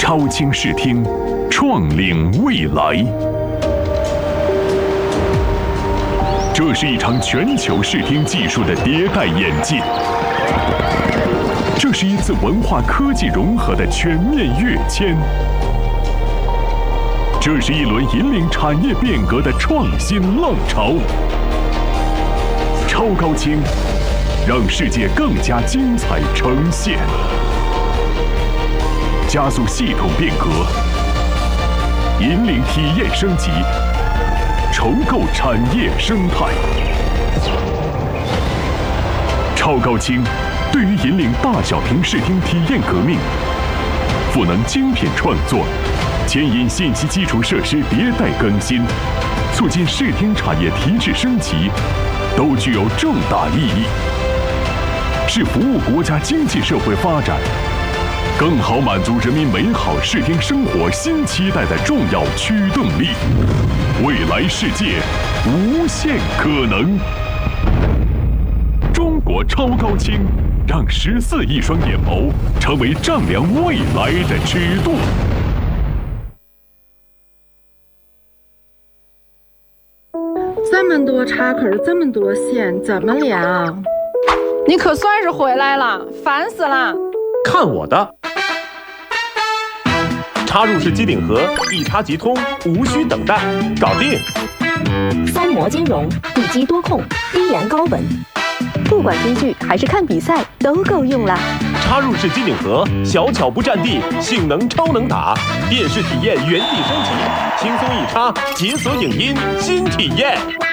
超清视听，创领未来。这是一场全球视听技术的迭代演进，这是一次文化科技融合的全面跃迁，这是一轮引领产业变革的创新浪潮。超高清，让世界更加精彩呈现，加速系统变革，引领体验升级，重构产业生态。超高清对于引领大小屏视听体验革命，赋能精品创作，牵引信息基础设施迭代更新，促进视听产业提质升级，都具有重大意义，是服务国家经济社会发展，更好满足人民美好视听生活新期待的重要驱动力。未来世界，无限可能。中国超高清，让14亿双眼眸成为丈量未来的尺度。 这么多插口，这么多线，怎么量？ 你可算是回来了，烦死了！ 看我的！插入式机顶盒，一插即通，无需等待，搞定。 3模兼容，一机多控，低延高稳，不管追剧还是看比赛都够用了。 插入式机顶盒，小巧不占地，性能超能打，电视体验原地升级，轻松一插，解锁影音新体验。